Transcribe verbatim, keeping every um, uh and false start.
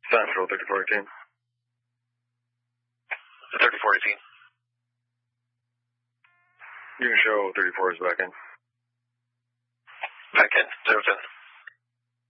Central thirty-four eighteen. thirty-four eighteen. You can show thirty-four is back in. Back in, zero ten.